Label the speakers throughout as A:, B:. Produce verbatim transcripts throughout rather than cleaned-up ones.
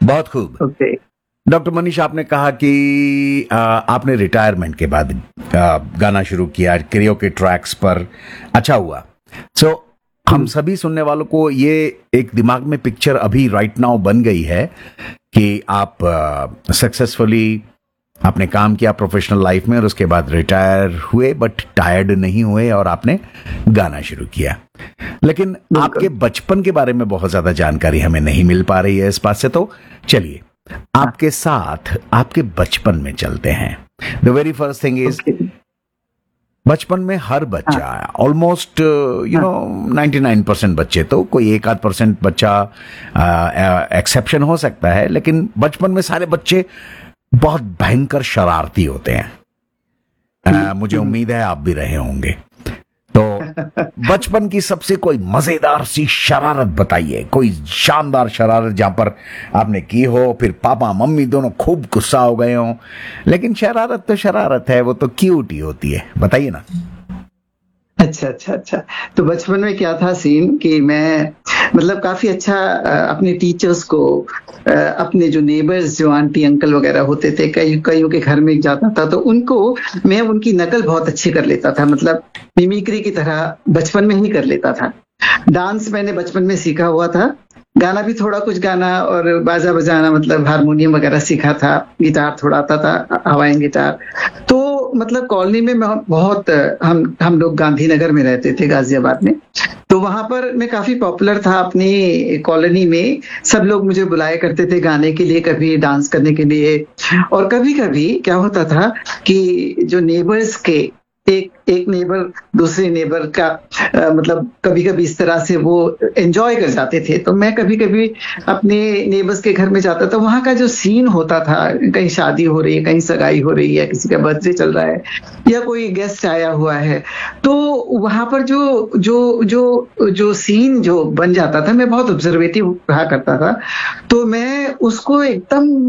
A: बहुत खूब।
B: Okay.
A: Doctor Manish, आपने कहा कि आ, आपने रिटायरमेंट के बाद आ, गाना शुरू किया कैरियोके ट्रैक्स पर, अच्छा हुआ। सो so, हम सभी सुनने वालों को ये एक दिमाग में पिक्चर अभी राइट नाउ बन गई है कि आप सक्सेसफुली आपने काम किया प्रोफेशनल लाइफ में और उसके बाद रिटायर हुए, बट टायर्ड नहीं हुए और आपने गाना शुरू किया। लेकिन आपके बचपन के बारे में बहुत ज्यादा जानकारी हमें नहीं मिल पा रही है इस बात से, तो चलिए आपके साथ आपके बचपन में चलते हैं। The very first thing is, बचपन में हर बच्चा almost you know ninety nine percent बच्चे, तो कोई एक आध परसेंट बच्चा एक्सेप्शन हो सकता है, लेकिन बचपन में सारे बच्चे बहुत भयंकर शरारती होते हैं। आ, मुझे उम्मीद है आप भी रहे होंगे। तो बचपन की सबसे कोई मजेदार सी शरारत बताइए, कोई शानदार शरारत जहां पर आपने की हो, फिर पापा मम्मी दोनों खूब गुस्सा हो गए हो, लेकिन शरारत तो शरारत है, वो तो क्यूट ही होती है, बताइए ना।
B: अच्छा अच्छा अच्छा तो बचपन में क्या था सीन कि मैं मतलब काफी अच्छा अपने टीचर्स को, अपने जो नेबर्स, जो आंटी अंकल वगैरह होते थे, कई कईयों के घर में जाता था, तो उनको मैं उनकी नकल बहुत अच्छी कर लेता था, मतलब मिमिक्री की तरह बचपन में ही कर लेता था। डांस मैंने बचपन में सीखा हुआ था, गाना भी थोड़ा कुछ गाना और बाजा बजाना, मतलब हारमोनियम वगैरह सीखा था, गिटार थोड़ा आता था, हवाई गिटार। तो मतलब कॉलोनी में बहुत, हम हम लोग गांधीनगर में रहते थे, गाजियाबाद में, तो वहां पर मैं काफी पॉपुलर था अपनी कॉलोनी में। सब लोग मुझे बुलाया करते थे गाने के लिए, कभी डांस करने के लिए। और कभी कभी क्या होता था कि जो नेबर्स के एक एक नेबर दूसरे नेबर का आ, मतलब कभी कभी इस तरह से वो एंजॉय कर जाते थे, तो मैं कभी कभी अपने नेबर्स के घर में जाता था। वहां का जो सीन होता था, कहीं शादी हो रही है, कहीं सगाई हो रही है, किसी का बर्थडे चल रहा है या कोई गेस्ट आया हुआ है, तो वहां पर जो जो जो जो सीन जो बन जाता था, मैं बहुत ऑब्जर्वेटिव रहा करता था, तो मैं उसको एकदम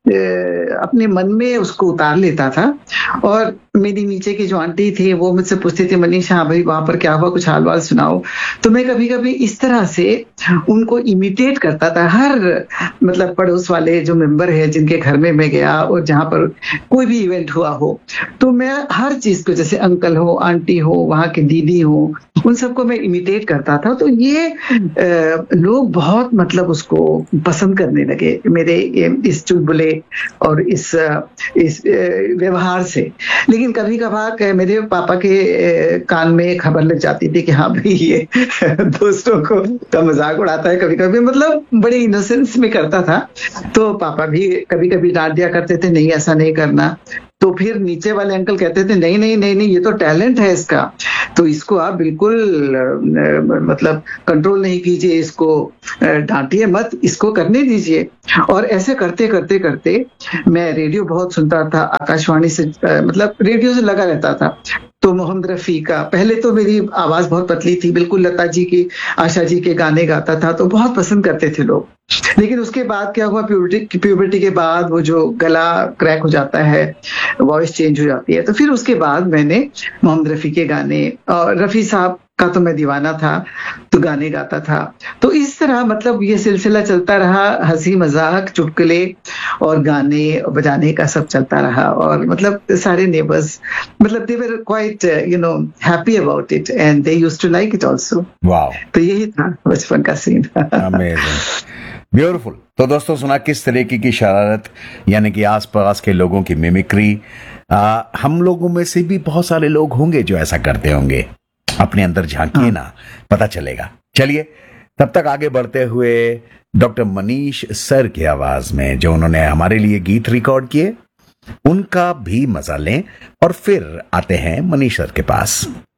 B: अपने मन में उसको उतार लेता था। और मेरी नीचे की जो आंटी थी वो मुझसे पूछती थी, मनीष हाँ भाई वहां पर क्या हुआ, कुछ हाल वाल सुनाओ। तो मैं कभी कभी इस तरह से उनको इमिटेट करता था। हर मतलब पड़ोस वाले जो मेंबर है जिनके घर में मैं गया और जहां पर कोई भी इवेंट हुआ हो, तो मैं हर चीज को, जैसे अंकल हो, आंटी हो, वहां की दीदी हो, उन सबको मैं इमिटेट करता था। तो ये आ, लोग बहुत मतलब उसको पसंद करने लगे, मेरे इस चुलबुले और इस इस व्यवहार से। लेकिन कभी कभार मेरे पापा के कान में खबर लग जाती थी कि हाँ भाई ये दोस्तों को तो मजाक उड़ाता है कभी कभी, मतलब बड़े इनोसेंस में करता था। तो पापा भी कभी कभी डांट दिया करते थे, नहीं ऐसा नहीं करना। तो फिर नीचे वाले अंकल कहते थे, नहीं नहीं नहीं नहीं ये तो टैलेंट है इसका, तो इसको आप बिल्कुल मतलब कंट्रोल नहीं कीजिए, इसको डांटिए मत, इसको करने दीजिए। और ऐसे करते करते करते मैं रेडियो बहुत सुनता था, आकाशवाणी से मतलब रेडियो से लगा रहता था। तो मोहम्मद रफी का, पहले तो मेरी आवाज बहुत पतली थी, बिल्कुल लता जी की, आशा जी के गाने गाता था, तो बहुत पसंद करते थे लोग। लेकिन उसके बाद क्या हुआ, प्यूबर्टी प्यूबर्टी के बाद वो जो गला क्रैक हो जाता है, वॉइस चेंज हो जाती है, तो फिर उसके बाद मैंने मोहम्मद रफी के गाने, और रफी साहब का तो मैं दीवाना था, तो गाने गाता था। तो इस तरह मतलब ये सिलसिला चलता रहा, हंसी मजाक, चुटकुले और गाने बजाने का सब चलता रहा। और मतलब सारे नेबर्स मतलब दे were quite you know happy about it and they used to like it also.
A: Wow,
B: तो यही था बचपन का सीन।
A: Amazing, beautiful. तो दोस्तों सुना किस तरीके की शरारत, यानी कि आसपास के लोगों की मिमिक्री। आ, हम लोगों में से भी बहुत सारे लोग होंगे जो ऐसा करते होंगे। अपने अंदर झांकिए ना, पता चलेगा। चलिए तब तक आगे बढ़ते हुए डॉक्टर मनीष सर की आवाज में जो उन्होंने हमारे लिए गीत रिकॉर्ड किए, उनका भी मजा लें और फिर आते हैं मनीष सर के पास।